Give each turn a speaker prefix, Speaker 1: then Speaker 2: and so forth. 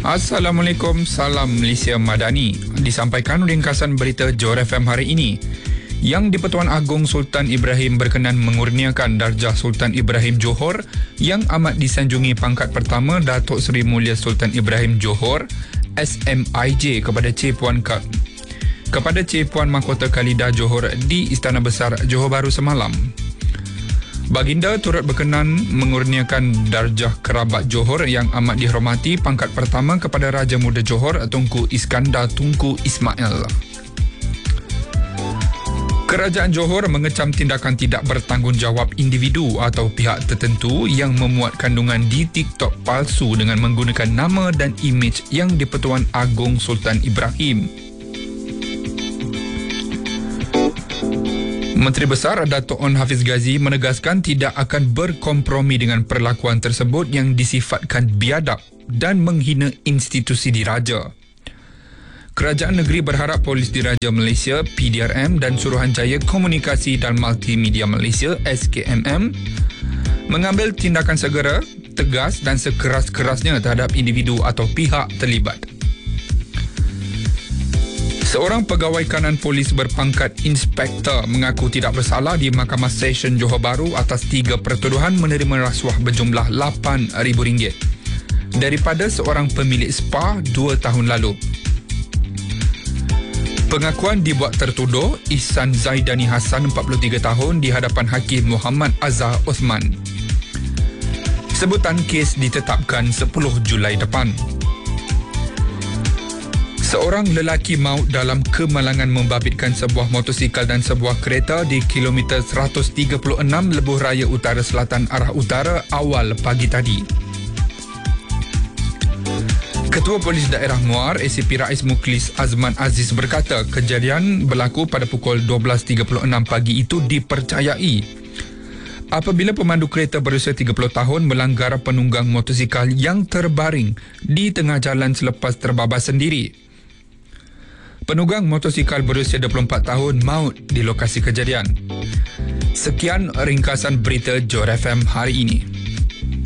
Speaker 1: Assalamualaikum, salam Malaysia Madani. Disampaikan ringkasan berita Johor FM hari ini. Yang di-Pertuan Agong Sultan Ibrahim berkenan mengurniakan darjah Sultan Ibrahim Johor yang amat disanjungi pangkat pertama Datuk Seri Mulia Sultan Ibrahim Johor SMIJ kepada Cik Puan Mahkota Khalidah Johor di Istana Besar Johor Bahru semalam. Baginda turut berkenan mengurniakan darjah kerabat Johor yang amat dihormati pangkat pertama kepada Raja Muda Johor Tunku Iskandar Tunku Ismail. Kerajaan Johor mengecam tindakan tidak bertanggungjawab individu atau pihak tertentu yang memuat kandungan di TikTok palsu dengan menggunakan nama dan imej yang di-Pertuan Agong Sultan Ibrahim. Menteri Besar Datuk On Hafiz Ghazi menegaskan tidak akan berkompromi dengan perlakuan tersebut yang disifatkan biadab dan menghina institusi diraja. Kerajaan negeri berharap Polis Diraja Malaysia PDRM dan Suruhanjaya Komunikasi dan Multimedia Malaysia SKMM mengambil tindakan segera, tegas dan sekeras-kerasnya terhadap individu atau pihak terlibat. Seorang pegawai kanan polis berpangkat inspektor mengaku tidak bersalah di Mahkamah Session Johor Bahru atas 3 pertuduhan menerima rasuah berjumlah RM8,000 daripada seorang pemilik spa 2 tahun lalu. Pengakuan dibuat tertuduh Ihsan Zaidani Hassan 43 tahun di hadapan Hakim Muhammad Azhar Osman. Sebutan kes ditetapkan 10 Julai depan. Seorang lelaki maut dalam kemalangan membabitkan sebuah motosikal dan sebuah kereta di kilometer 136 Lebuh Raya Utara Selatan arah utara awal pagi tadi. Ketua Polis Daerah Muar ACP Rais Mukhlis Azman Aziz berkata kejadian berlaku pada pukul 12.36 pagi itu dipercayai apabila pemandu kereta berusia 30 tahun melanggar penunggang motosikal yang terbaring di tengah jalan selepas terbabas sendiri. Penunggang motosikal berusia 24 tahun maut di lokasi kejadian. Sekian ringkasan berita Johor FM hari ini.